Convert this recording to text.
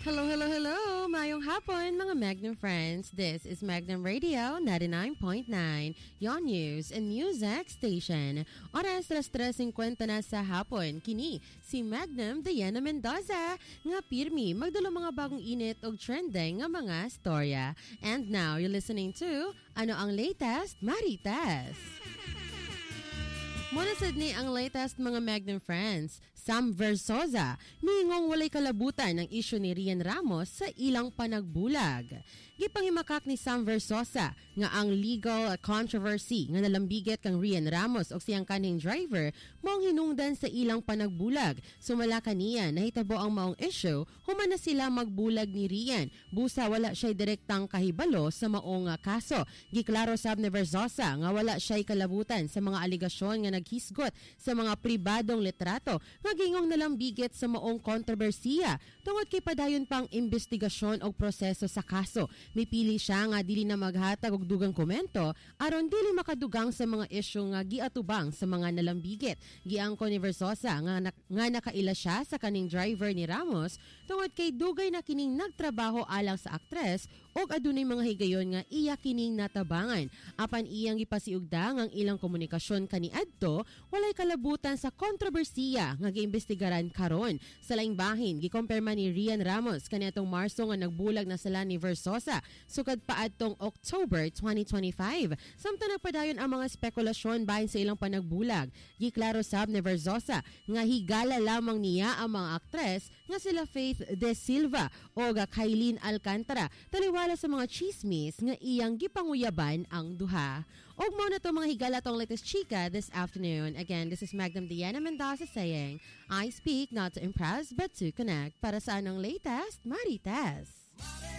Hello, hello, hello! Mayong hapon, mga Magnum friends. This is Magnum Radio 99.9, your news and music station. Oras 3:50 na sa hapon. Kini si Magnum Diana Mendoza nga pirmi magdalo mga bagong init og trending nga mga storya. And now, you're listening to Ano ang Latest Marites. Muna sad ni ang latest mga Magnum friends. Sam Versosa, niingong walay kalabutan ang isyu ni Rian Ramos sa ilang panagbulag. Gipangimakak ni Sam Versosa nga ang legal controversy nga nalambigit kang Rian Ramos o siyang kaning driver maong hinungdan sa ilang panagbulag. Sumala kaniya nahitabo ang maong issue human na sila magbulag ni Rian. Busa wala siya'y direktang kahibalo sa maong kaso. Giklaro sab ni Versosa nga wala siya'y kalabutan sa mga aligasyon nga naghisgot sa mga pribadong litrato magingong nalambigit sa maong kontrobersiya tungod kay padayon pang investigasyon o proseso sa kaso. Mipili siya nga dili na maghatag og dugang komento aron dili makadugang sa mga isyu nga giatubang sa mga nalambigit. Giangko ni Versosa nga nakaila siya sa kaning driver ni Ramos tungod kay dugay na kining nagtrabaho alang sa aktres og adunay mga higayon nga iya kining natabangan. Apan iyang gipasiugda ang ilang komunikasyon kaniadto walay kalabutan sa kontrobersiya nga giimbestigaran karon. Sa laing bahin, gikompirma ni Rian Ramos kaniadtong Marso nga nagbulag na sila ni Versosa sukad paadtong October 2025. Samtang nagpadayon ang mga spekulasyon bahin sa ilang panagbulag. Giklaro sab ni Versosa nga higala lamang niya ang mga aktres nga sila Faith De Silva o Kailin Alcantara taliwala sa mga chismis nga iyang gipanguyaban ang duha. Og mo na to mga higala tong latest chika this afternoon. Again, this is Magnum Diana Mendoza saying, I speak not to impress but to connect. Para sa anong latest Marites.